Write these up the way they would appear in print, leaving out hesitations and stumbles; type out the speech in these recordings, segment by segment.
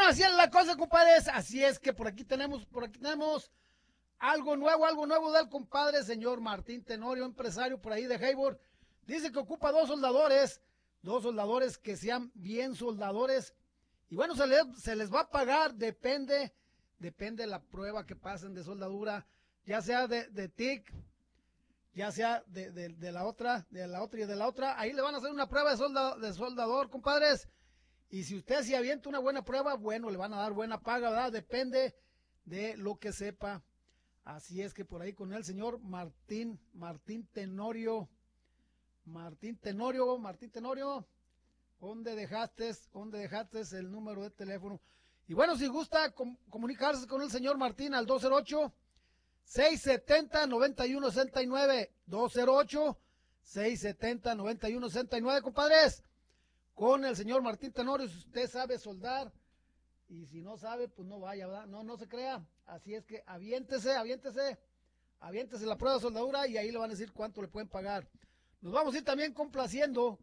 así es la cosa, compadres. Así es que por aquí tenemos algo nuevo del compadre, señor Martín Tenorio, empresario por ahí de Hayward. Dice que ocupa dos soldadores que sean bien soldadores. Y bueno, se les va a pagar, depende de la prueba que pasen de soldadura, ya sea de TIC, ya sea de la otra, ahí le van a hacer una prueba de soldador, compadres. Y si usted se avienta una buena prueba, bueno, le van a dar buena paga, ¿verdad? Depende de lo que sepa. Así es que por ahí con el señor Martín Tenorio, ¿dónde dejaste el número de teléfono? Y bueno, si gusta comunicarse con el señor Martín al 208-670-9169, 208-670-9169, compadres. Con el señor Martín Tenorio, si usted sabe soldar, y si no sabe, pues no vaya, ¿verdad? No se crea. Así es que aviéntese la prueba de soldadura y ahí le van a decir cuánto le pueden pagar. Nos vamos a ir también complaciendo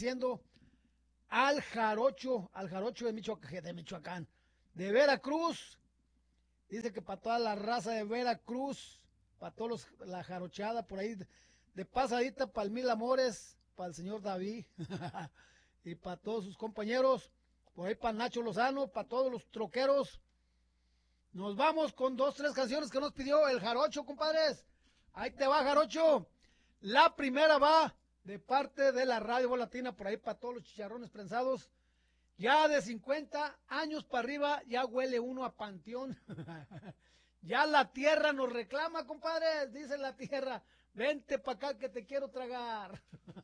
al jarocho de Michoacán, de Veracruz. Dice que para toda la raza de Veracruz, para todos la jarochada por ahí, de pasadita para el Mil Amores, para el señor David, y para todos sus compañeros, por ahí para Nacho Lozano, para todos los troqueros. Nos vamos con 2-3 canciones que nos pidió el jarocho, compadres. Ahí te va, jarocho. La primera va de parte de la Radio Voz Latina, por ahí para todos los chicharrones prensados. Ya de 50 años para arriba, ya huele uno a panteón. Ya la tierra nos reclama, compadres. Dice la tierra, vente para acá que te quiero tragar.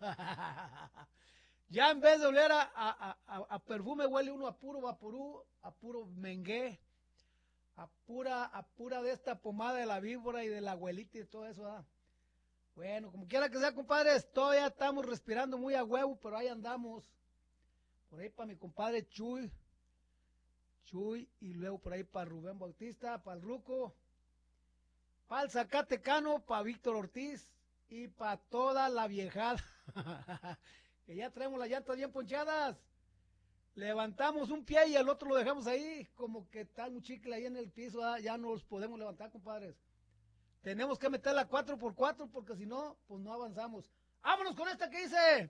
Ya en vez de oler a perfume, huele uno a puro vaporú, a puro mengué, a pura de esta pomada de la víbora y de la abuelita y todo eso, ¿verdad? Bueno, como quiera que sea, compadres, todavía estamos respirando muy a huevo, pero ahí andamos. Por ahí para mi compadre Chuy, y luego por ahí para Rubén Bautista, para el Ruco, para el Zacatecano, para Víctor Ortiz y para toda la viejada. Que ya traemos las llantas bien ponchadas. Levantamos un pie y el otro lo dejamos ahí, como que está un chicle ahí en el piso, ¿verdad? Ya no los podemos levantar, compadres. Tenemos que meter la 4x4 porque si no, pues no avanzamos. Vámonos con esta que dice.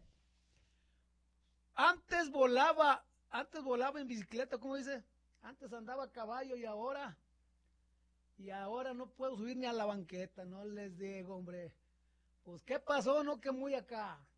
Antes volaba en bicicleta, ¿cómo dice? Antes andaba a caballo y ahora no puedo subir ni a la banqueta, no les digo, hombre. Pues, ¿qué pasó? No, que muy acá.